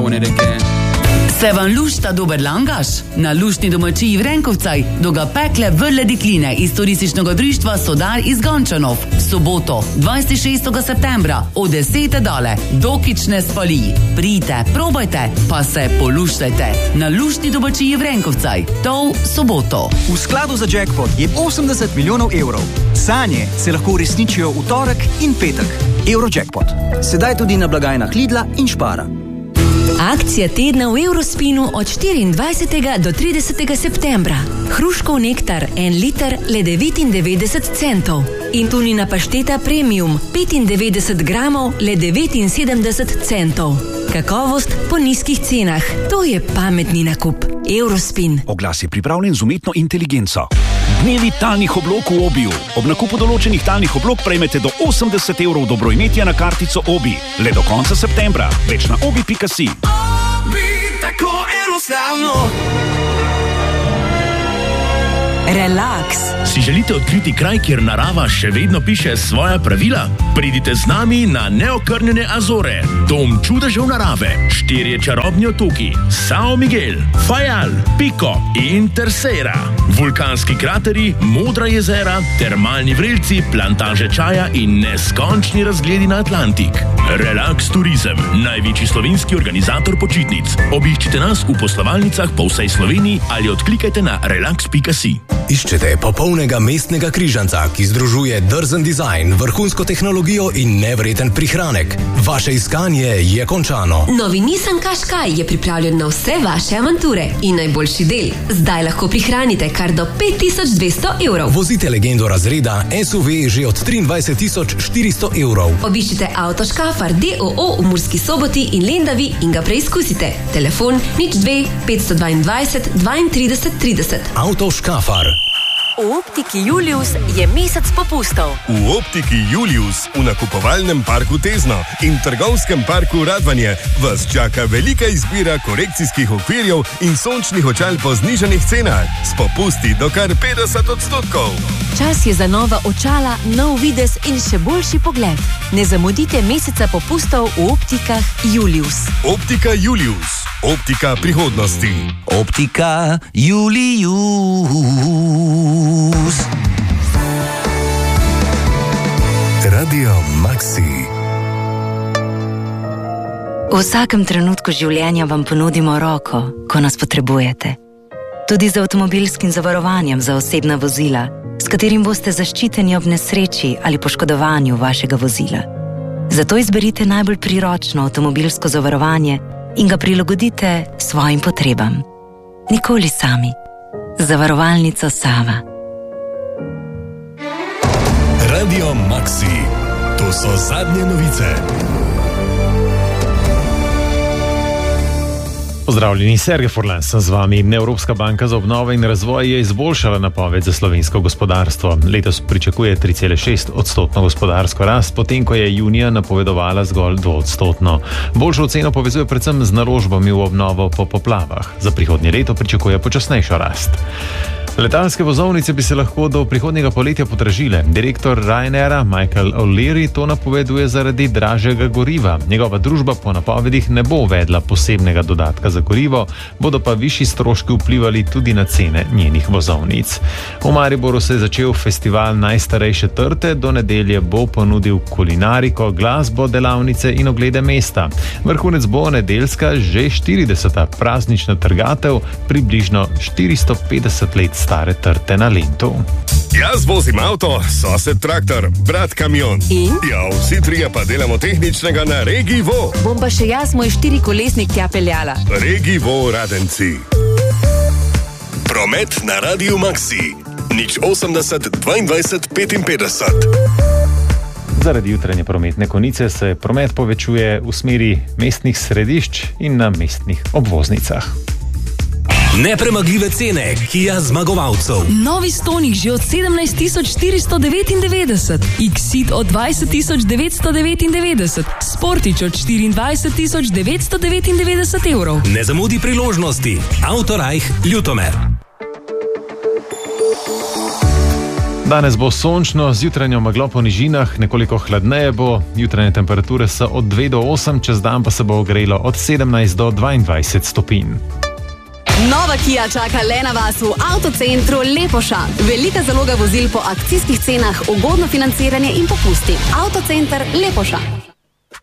buone reke. Se vam lušta dober langaš? Na luštni domačiji v Renkovcaj do ga pekle vrle dekline iz turističnega društva Sodar iz Gančanov. Soboto, 26. septembra od 10. dale, dokič ne spali. Prijte, probajte, pa se poluštajte. Na luštni domačiji v Renkovcaj. To v soboto. V skladu za jackpot je 80 milijonov evrov. Sanje se lahko uresničijo v torek in petek. Eurojackpot. Sedaj tudi na blagajnah Lidla in Špara. Akcija tedna v Eurospinu od 24. do 30. septembra. Hruškov nektar 1 liter le 99 centov. In tunina pašteta premium 95 gramov le 79 centov. Kakovost po nizkih cenah. To je pametni nakup. Eurospin. Oglas je pripravljen z umetno inteligenco. Dnevi talnih oblog v Obiju. Ob nakupu določenih talnih oblog prejmete do 80 evrov dobroimetja na kartico Obi. Le do konca septembra. Več na obi.si. Obi, tako enostavno. Relax. Si želite odkriti kraj, kjer narava še vedno piše svoja pravila? Pridite z nami na neokrnjene Azore, dom čudežev narave, 4 čarobni otoki, São Miguel, Fajal, Pico in Terceira, vulkanski krateri, modra jezera, termalni vrelci, plantaže čaja in neskončni razgledi na Atlantik. Relax Turizem, največji slovenski organizator počitnic. Obiščite nas v poslovalnicah po vsej Sloveniji ali odklikajte na relax.si. Iščete popolnega mestnega križanca, ki združuje drzen dizajn, vrhunsko tehnologijo in nevreten prihranek. Vaše iskanje je končano. Novi Nissan Qashqai je pripravljen na vse vaše avanture in najboljši del. Zdaj lahko prihranite kar do 5200 evrov. Vozite legendo razreda SUV že od 23.400 evrov. Obiščite Auto Škafar DOO v Murski Soboti in Lendavi in ga preizkusite. Telefon 02 522 32 30. Auto Škafar. V Optiki Julius je mesec popustov. V Optiki Julius v nakupovalnem parku Tezno in trgovskem parku Radvanje vas čaka velika izbira korekcijskih okvirjev in sončnih očal po znižanih cenah s popusti do kar 50%. Čas je za nova očala, nov videz in še boljši pogled. Ne zamudite meseca popustov v Optikah Julius. Optika Julius. Optika prihodnosti. Optika Julius. Radio Maxi. V vsakem trenutku življenja vam ponudimo roko, ko nas potrebujete. Tudi z avtomobilskim zavarovanjem za osebna vozila, s katerim boste zaščiteni ob nesreči ali poškodovanju vašega vozila. Zato izberite najbolj priročno avtomobilsko zavarovanje in ga prilagodite svojim potrebam. Nikoli sami. Zavarovalnica Sava. Radio Maxi. To so zadnje novice. Pozdravljeni, Sergej Furlan sem z vami. Evropska banka za obnovo in razvoj je izboljšala napoved za slovensko gospodarstvo. Letos pričakuje 3,6% gospodarsko rast, potem ko je junija napovedovala zgolj 2%. Boljšo oceno povezuje predvsem z naložbami v obnovo po poplavah. Za prihodnje leto pričakuje počasnejšo rast. Letalske vozovnice bi se lahko do prihodnjega poletja podražile. Direktor Ryanaira Michael O'Leary to napoveduje zaradi dražjega goriva. Njegova družba po napovedih ne bo uvedla posebnega dodatka za gorivo, bodo pa višji stroški vplivali tudi na cene njenih vozovnic. V Mariboru se je začel festival najstarejše trte, do nedelje bo ponudil kulinariko, glasbo, delavnice in oglede mesta. Vrhunec bo nedeljska že 40. praznična trgatev, približno 450 let stare trte na Lentu. Jaz vozim avto, sosed traktor, brat kamion. In? Ja, vsi trije pa delamo tehničnega na Regi Vo. Bom pa še jaz moj 4-kolesnik tja peljala. Regi Vo Radenci. Promet na Radiu Maxi. 080 22 55. Zaradi jutranje prometne konice se promet povečuje v smeri mestnih središč in na mestnih obvoznicah. Nepremagljive cene Kia zmagovalcev. Novi Stonic že od 17.499, Exit od 20.999, Sportič od 24.999 evrov. Ne zamudi priložnosti. Autorajh Ljutomer. Danes bo sončno, z jutranjo meglo po nižinah, nekoliko hladneje bo, jutranje temperature so od 2 do 8, čez dan pa se bo ogrelo od 17 do 22 stopinj. Nova Kia čaka le na vas v avtocentru Lepoša. Velika zaloga vozil po akcijskih cenah, ugodno financiranje in popusti. Avtocenter Lepoša.